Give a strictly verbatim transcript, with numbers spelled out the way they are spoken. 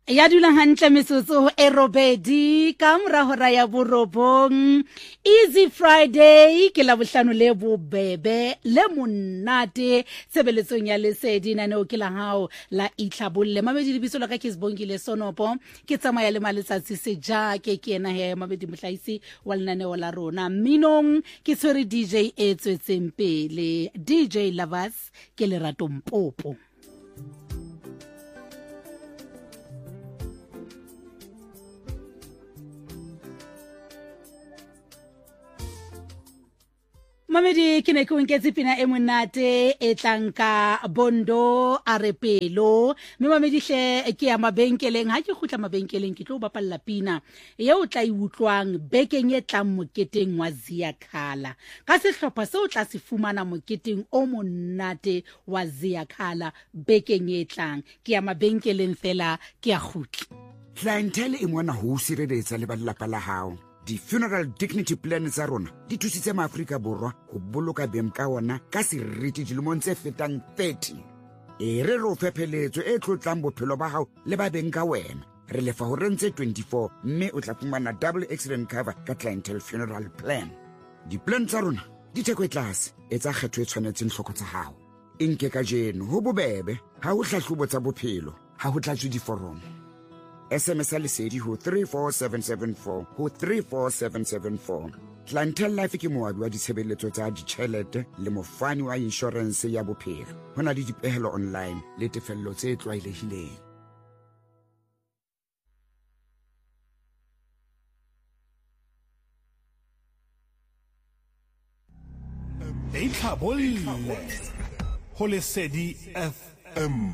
Ya dula hantle metsotso e robedi ka mora hora ya borobong. Easy Friday ke la bohlano le bobebe le monate sebeletsong ya lesedi naneo ke la hao la itlhabolle mabedi lebitso la ka ke Sibongile Sonopo ke tsamaya le maletsatsi se ja ke ke ena he mabedi mohlaisi wa lenaneo la rona minong ke tshwere D J e tswetseng pele D J Lovers ke Lerato Mpopo. Mamedi ke ne ke nketse pina e monate e tlanka bondo a re pelo mme mamedi hle ke ya mabenkeleng ha ke khutla mabenkeleng ke tlo bapalla pina ye o tla iutlwang bekeng e tlang moketeng wa Zia Khala ka sehlopha se o tla se fumana moketeng o monate wa Zia Khala bekeng e tlang ke ya mabenkeleng fela ke ya khutla clientele e mona ho sireletsa le ba lelapa la hao. Di-funeral dignity plan tsa rona di thusitse maAfrika Borwa ho boloka beng ka ona ka seriti dilemong tse fetang thirty. E re re o fepheletso e tlotlang bophelo ba hao le ba beng ka wena. Re lefa ho rentse twenty-four mme o tla fumana double accident cover ka clientele funeral plan. Di-plan tsa rona di theko e tlase e tsa kgetho e tshwanetseng hloko tsa hao. E nke ka jeno ho bobebe ha ho hlahlobo tsa bophelo ha ho tlatswe diforomo. S M S a lesedi ho three four seven seven four ho three four seven seven four. Clientele Life ke moabi wa ditshebeletso tsa ditjhelete le mofani wa insurance ya bophelo. Ho na le dipehelo online le tefello tse tlwaelehileng. Itlhabolle ho Lesedi F M.